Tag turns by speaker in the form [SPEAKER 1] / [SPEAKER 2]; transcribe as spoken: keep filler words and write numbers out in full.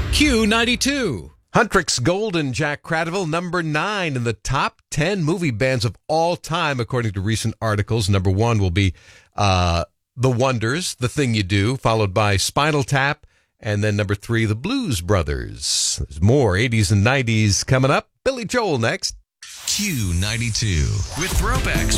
[SPEAKER 1] Q ninety-two.
[SPEAKER 2] Huntrix Gold and Jack Cradaville, number nine in the top ten movie bands of all time, according to recent articles. Number one will be uh, The Wonders, The Thing You Do, followed by Spinal Tap, and then number three, The Blues Brothers. There's more eighties and nineties coming up. Billy Joel next.
[SPEAKER 3] Q ninety-two with Throwbacks